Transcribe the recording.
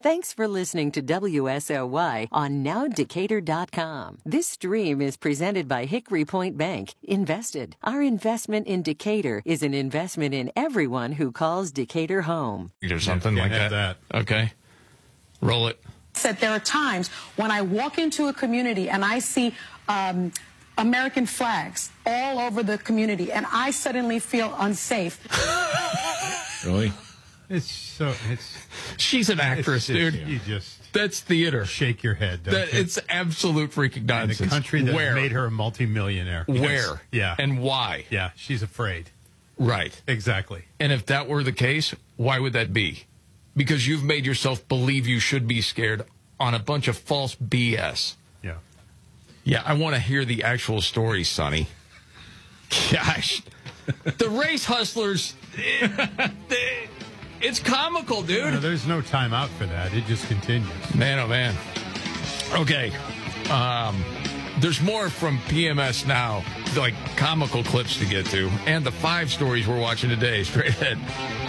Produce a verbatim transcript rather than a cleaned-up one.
Thanks for listening to W S O Y on now decatur dot com. This stream is presented by Hickory Point Bank. Invested. Our investment in Decatur is an investment in everyone who calls Decatur home. Or something Yeah, like have that. that. Okay. Roll it. That there are times when I walk into a community and I see um, American flags all over the community, and I suddenly feel unsafe. Really? It's so it's. She's an actress, it's, it's, dude. You just That's theater. shake your head. don't That, you? it's absolute freaking in nonsense. the country that Where? made her a multimillionaire. Where? Yes. Yeah. And why? yeah, she's afraid. Right. Exactly. And if that were the case, why would that be? Because you've made yourself believe you should be scared on a bunch of false B S. Yeah. Yeah, I want to hear the actual story, Sonny. Gosh. The race hustlers, eh, they, it's comical, dude. No, there's no time out for that. It just continues. Man, oh, man. Okay. Um, there's more from P M S now, like comical clips to get to, and the five stories we're watching today. Straight ahead.